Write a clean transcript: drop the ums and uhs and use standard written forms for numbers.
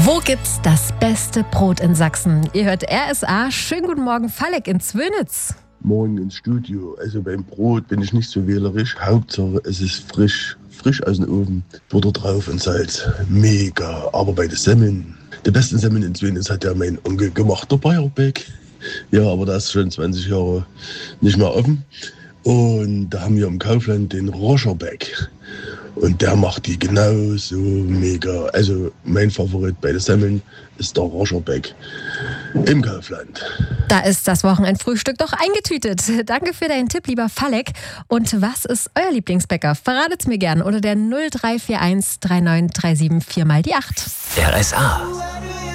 Wo gibt's das beste Brot in Sachsen? Ihr hört RSA. Schönen guten Morgen, Falek in Zwönitz. Morgen ins Studio. Also beim Brot bin ich nicht so wählerisch. Hauptsache es ist frisch aus dem Ofen. Butter drauf und Salz. Mega. Aber bei den Semmeln, die besten Semmeln in Zwönitz hat ja mein Onkel gemacht, der Bayerbeck. Ja, aber das ist schon 20 Jahre nicht mehr offen. Und da haben wir im Kaufland den Roscherbeck. Und der macht die genauso mega. Also mein Favorit bei den Semmeln ist der Roscherbeck im Kaufland. Da ist das Wochenendfrühstück doch eingetütet. Danke für deinen Tipp, lieber Falek. Und was ist euer Lieblingsbäcker? Verratet's mir gern unter der 0341 3937 4 mal die 8. RSA.